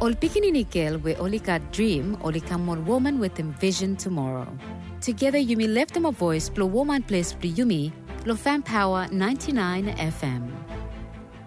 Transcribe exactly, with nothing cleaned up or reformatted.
Ol pikinini girl we only got dream, only come more woman with envision tomorrow. Together Yumi left them a voice, blow woman place for Yumi, Lo Fan Power ninety-nine F M.